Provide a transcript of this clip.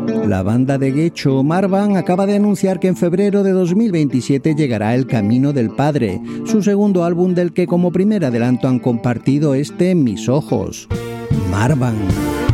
La banda de Guecho Marvan acaba de anunciar que en febrero de 2027 llegará El Camino del Padre, su segundo álbum del que como primer adelanto han compartido Mis Ojos. Marvan.